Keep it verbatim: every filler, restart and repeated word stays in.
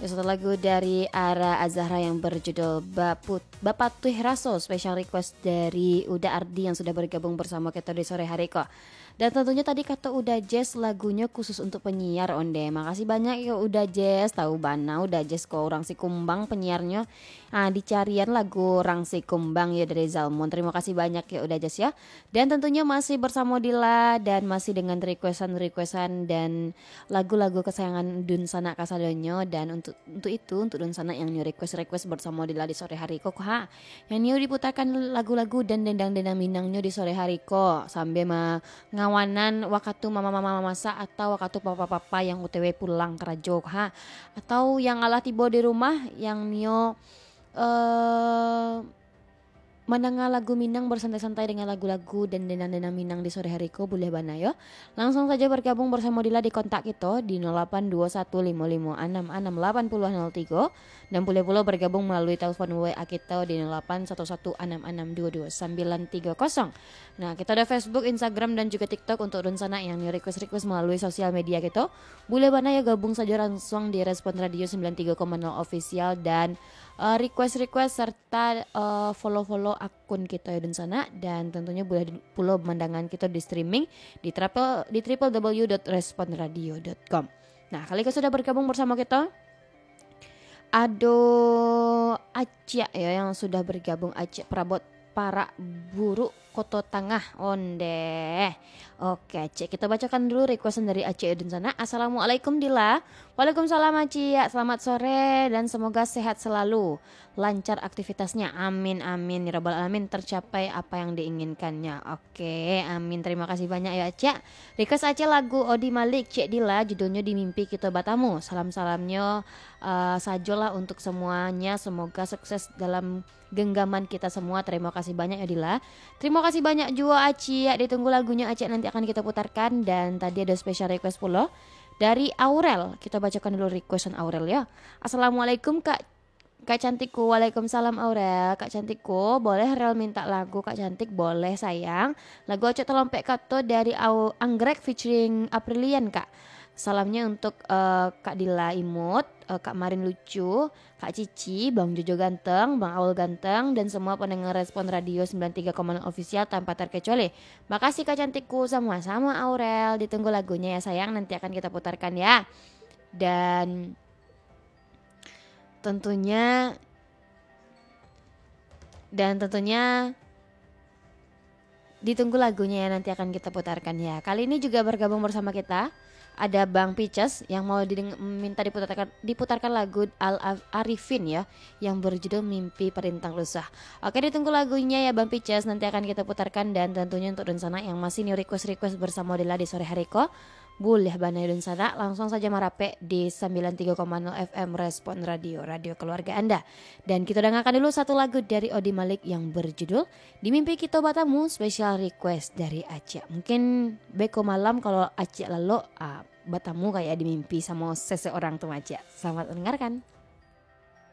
Satu lagu dari Ara Azahra yang berjudul Baput, Bapak Tuh Raso, special request dari Uda Ardi yang sudah bergabung bersama kita di sore hari kok. Dan tentunya tadi kata Uda Jazz lagunya khusus untuk penyiar onde. Makasih banyak ya Uda Jazz, tahu bana Uda Jazz kok orang si kumbang penyiarnya. Nah, dicarian lagu orang si kumbang ya dari Zalmon. Terima kasih banyak ya Uda Jazz ya. Dan tentunya masih bersama Dila dan masih dengan requestan-requestan dan lagu-lagu kesayangan Dun Sana Kasadonyo. Dan untuk untuk itu untuk Dun Sana yang new request-request bersama Dila di sore hari kok ha. Yang new diputarkan lagu-lagu dan dendang-dendang Minangnya di sore hari kok sambil ma ngawanan waktu mama-mama masa atau waktu papa-papa yang utw pulang ke Rajo ha, atau yang alah tiba di rumah yang nio eh mendengar lagu Minang bersantai-santai dengan lagu-lagu dan dendang-dendang Minang di sore hari ko boleh bana yo. Langsung saja bergabung bersama Dila di kontak kita di nol delapan dua satu lima lima enam enam delapan nol nol tiga dan boleh pula bergabung melalui telepon W A kita di nol delapan satu satu enam enam dua dua sembilan tiga nol. Nah, kita ada Facebook, Instagram dan juga TikTok untuk Dun Sana yang request-request melalui sosial media kita. Boleh bana ya gabung saja langsung di Respon Radio sembilan tiga koma nol official dan uh, request-request serta uh, follow-follow akun kita ya Dun Sana, dan tentunya boleh pula pemandangan kita di streaming di triple di w w w dot respon radio dot com. Nah, kali ini sudah bergabung bersama kita Ado Aceh ya yang sudah bergabung. Aceh perabot para buruh Koto Tangah onde. Oke Aceh, kita bacakan dulu requestan dari Aceh Dun Sana. Assalamualaikum Dila. Waalaikumsalam Aceh, selamat sore dan semoga sehat selalu, lancar aktivitasnya, amin amin ya rabbal alamin, tercapai apa yang diinginkannya. Oke amin, terima kasih banyak ya Aceh. Request Aceh lagu Odi Malik Cek Dila, judulnya Di Mimpi Kita Batamu. Salam-salamnya uh, sajalah untuk semuanya, semoga sukses dalam genggaman kita semua. Terima kasih banyak ya Dila. Terima kasih banyak juga Aceh, ditunggu lagunya Aceh nanti akan kita putarkan. Dan tadi ada special request pula dari Aurel. Kita bacakan dulu requestan Aurel ya. Assalamualaikum Kak Kak Cantikku. Waalaikumsalam Aurel. Kak Cantikku, boleh Rel minta lagu Kak Cantik? Boleh sayang. Lagu Aceh Telompek Kato dari Anggrek featuring Aprilian Kak. Salamnya untuk uh, Kak Dila Imut, uh, Kak Marin Lucu, Kak Cici, Bang Jojo Ganteng, Bang Aul Ganteng, dan semua pendengar Respon Radio sembilan tiga koma nol official tanpa terkecuali. Makasih Kak Cantikku, sama-sama Aurel. Ditunggu lagunya ya sayang, nanti akan kita putarkan ya. Dan tentunya dan tentunya ditunggu lagunya ya, nanti akan kita putarkan ya. Kali ini juga bergabung bersama kita ada Bang Pices yang mau dideng- minta diputarkan diputarkan lagu Al Arifin ya yang berjudul Mimpi Perintang Lusah. Oke, ditunggu lagunya ya Bang Pices, nanti akan kita putarkan. Dan tentunya untuk Dun Sana yang masih new request-request bersama Dila di sore hari ko, boleh banai Dun Sana langsung saja merape di sembilan tiga koma nol F M Respon Radio, radio keluarga Anda. Dan kita dengarkan dulu satu lagu dari Odi Malik yang berjudul Di Mimpi Kita Batamu, special request dari Aceh. Mungkin beko malam kalau Aceh lalu uh, batamu kayak di mimpi sama seseorang tuh Aceh. Selamat mendengarkan.